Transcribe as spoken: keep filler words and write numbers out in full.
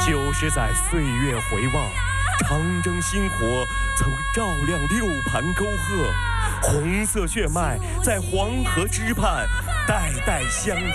九十载岁月回望，长征星火曾照亮六盘沟壑，红色血脉在黄河之畔代代相